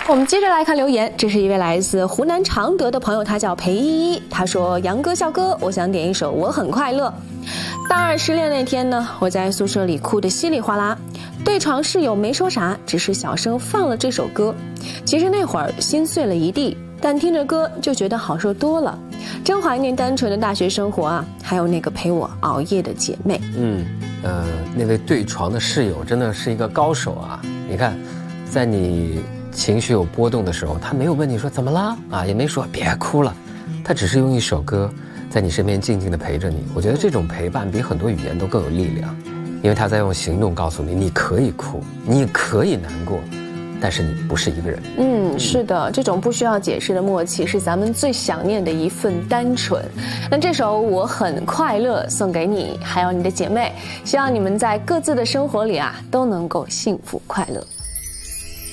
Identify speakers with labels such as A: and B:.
A: 我们接着来看留言，这是一位来自湖南常德的朋友，他叫裴依依。他说：“杨哥、笑哥，我想点一首《我很快乐》。大二失恋那天呢，我在宿舍里哭得稀里哗啦，对床室友没说啥，只是小声放了这首歌。其实那会儿心碎了一地，但听着歌就觉得好受多了。真怀念单纯的大学生活啊，还有那个陪我熬夜的姐妹。”
B: 那位对床的室友真的是一个高手啊！你看，在你情绪有波动的时候，他没有问你说怎么啦啊，也没说别哭了，他只是用一首歌在你身边静静地陪着你。我觉得这种陪伴比很多语言都更有力量，因为他在用行动告诉你，你可以哭，你可以难过，但是你不是一个人。
A: 是的，这种不需要解释的默契是咱们最想念的一份单纯。那这首《我很快乐》送给你，还有你的姐妹，希望你们在各自的生活里啊都能够幸福快乐。